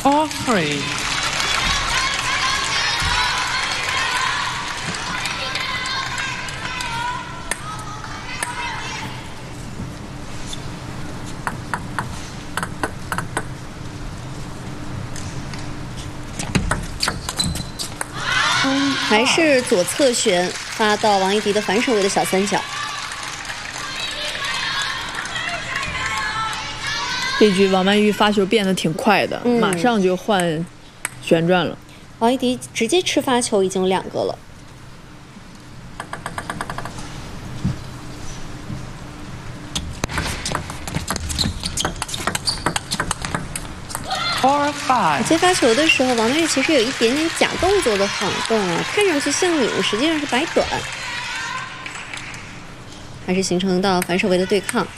All three. .还是左侧旋发到王艺迪的反手位的小三角。 这局王曼玉发球变得挺快的，马上就换旋转了。 王艺迪直接吃发球已经有2个了。接发球的时候，王曼玉其实有一点点假动作的晃动啊，看上去像拧，实际上是摆短，还是形成到反手位的对抗。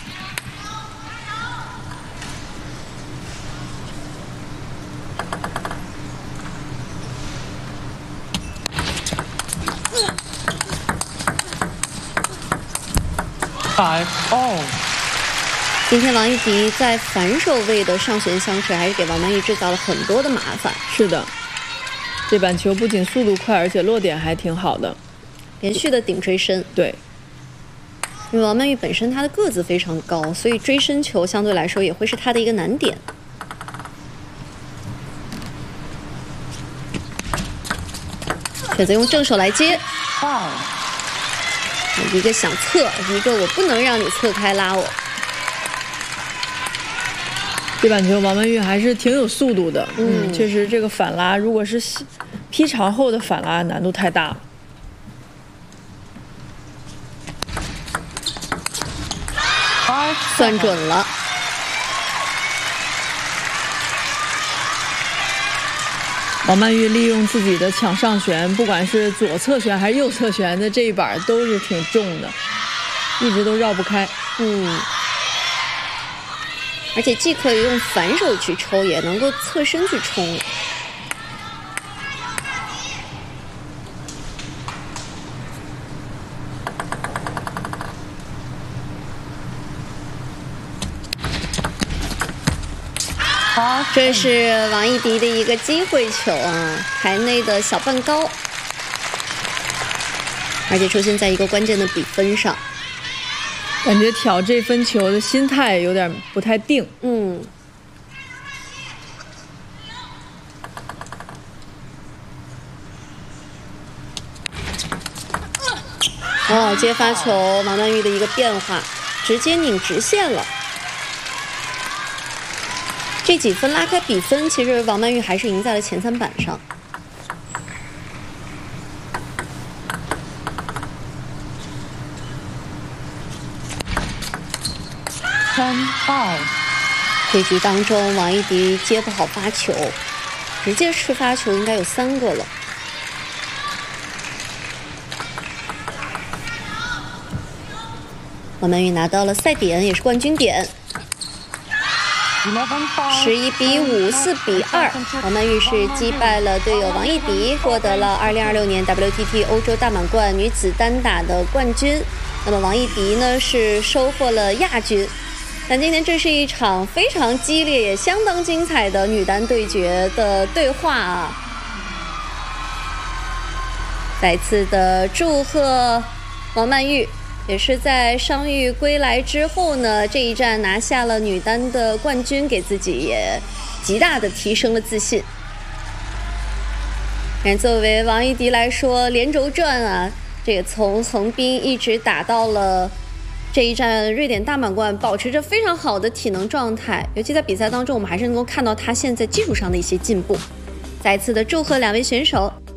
5-all。 今天王艺迪在反手位的上旋相持，还是给王曼玉制造了很多的麻烦。 是的，这板球不仅速度快，而且落点还挺好的， 连续的顶追身。 对， 因为王曼玉本身她的个子非常高，所以追身球相对来说也会是她的一个难点。选择用正手来接。一个想侧，一个我不能让你侧开拉我。 这板球王曼玉还是挺有速度的，确实这个反拉如果是劈长后的反拉难度太大了。 算准了。 王曼玉利用自己的抢上旋，不管是左侧旋还是右侧旋的这一板都是挺重的，一直都绕不开。 而且既可以用反手去抽，也能够侧身去冲。这是王艺迪的一个机会球啊，台内的小半高，而且出现在一个关键的比分上。 感觉挑这分球的心态有点不太定。 接发球，王曼玉的一个变化，直接拧直线了。这几分拉开比分，其实王曼玉还是赢在了前3板上。 10-5。 这局当中，王艺迪接不好发球，直接吃发球应该有3个了。王曼玉拿到了赛点，也是冠军点。11比5、4比2，王曼玉是击败了队友王艺迪，获得了2026年 WTT 欧洲大满贯女子单打的冠军。那么王艺迪呢是收获了亚军。但今天这是一场非常激烈也相当精彩的女单对决的对话啊！再次的祝贺王曼玉。也是在伤愈归来之后呢，这一战拿下了女单的冠军，给自己也极大的提升了自信。但作为王艺迪来说，连轴转啊，这个从横滨一直打到了这一站瑞典大满贯，保持着非常好的体能状态，尤其在比赛当中，我们还是能够看到他现在技术上的一些进步。再次的祝贺2位选手。